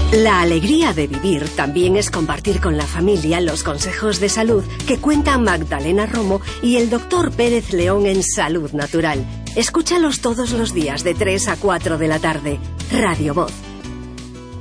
La alegría de vivir también es compartir con la familia los consejos de salud que cuentan Magdalena Romo y el Dr. Pérez León en Salud Natural. Escúchalos todos los días de 3 a 4 de la tarde. Radio Voz,